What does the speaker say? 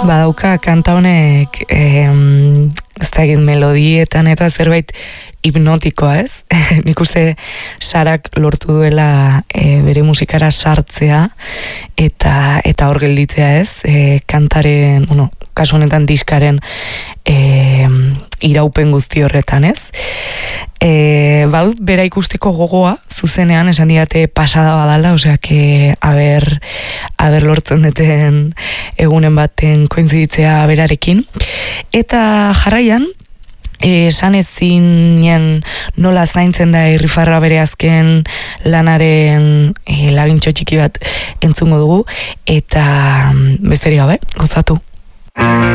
Badauka kanta honek ez da egin melodietan eta zerbait hipnotikoa, ez? Nik uste Sarak lortu duela bere musikara sartzea eta hor gelditzea, ez? Kantaren, kasu honetan diskaren iraupen guzti horretan, ez? Badut bera ikusteko gogoa zuzenean esan diate pasada badala, osea aber lortzen duten egunen baten kointziditzea berarekin, eta jarraian esan ezinen nola zaintzen da irrifarra bere azken lanaren lagintxo txiki bat entzungo dugu, eta besterik gabe, gozatu.